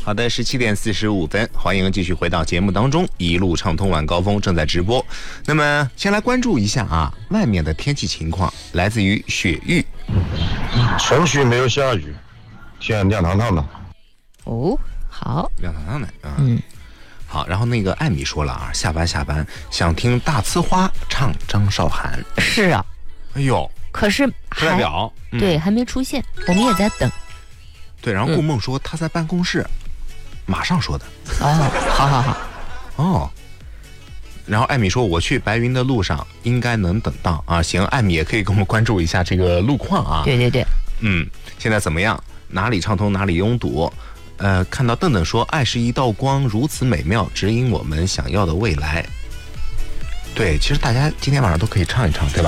好的，17:45，欢迎继续回到节目当中，一路畅通晚高峰正在直播。那么先来关注一下啊，外面的天气情况，来自于雪域。 城区没有下雨，天亮堂堂的。 哦，好， 亮堂堂的啊。好，然后那个艾米说了啊，下班想听大呲花唱张韶涵。 是啊， 哎呦， 可是不代表对还没出现，我们也在等。 对，然后顾梦说他在办公室。马上说的好哦，然后艾米说我去白云的路上应该能等到啊，行，艾米也可以跟我们关注一下这个路况啊。 对， 现在怎么样？哪里畅通哪里拥堵？看到邓邓说爱是一道光，如此美妙，指引我们想要的未来。对，其实大家今天晚上都可以唱一唱，对吧？